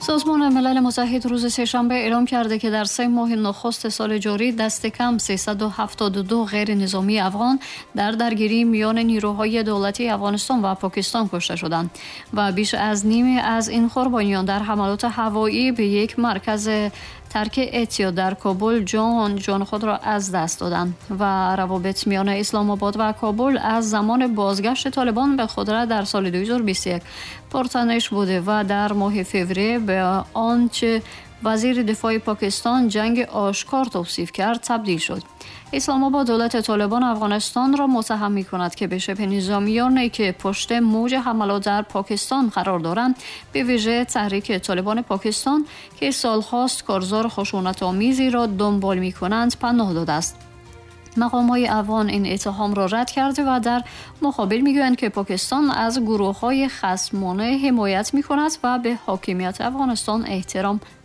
سازمان ملل متحد روز سه‌شنبه اعلام کرده که در 3 ماه نخست سال جاری دست کم 372 غیر نظامی افغان در درگیری میان نیروهای دولتی افغانستان و پاکستان کشته شدند و بیش از نیمی از این قربانیان در حملات هوایی به یک مرکز ترک اعتیاد در کابل جان خود را از دست دادند و روابط میان اسلام آباد و کابل از زمان بازگشت طالبان به قدرت در سال 2021 پرتنش بوده و در ماه فوریه به آنچه وزیر دفاع پاکستان جنگ آشکار توصیف کرد تبدیل شد. اسلام آباد دولت طالبان افغانستان را متهم می‌کند که به شبه نظامیانی که پشت موج حملات در پاکستان قرار دارند، به ویژه تحریک طالبان پاکستان که سال‌هاست کارزار خشونت‌آمیزی را دنبال می‌کنند پناه داده است. مقام‌های افغان این اتهام را رد کرده و در مقابل می‌گویند که پاکستان از گروه‌های خصمانه حمایت می‌کند و به حاکمیت افغانستان احترام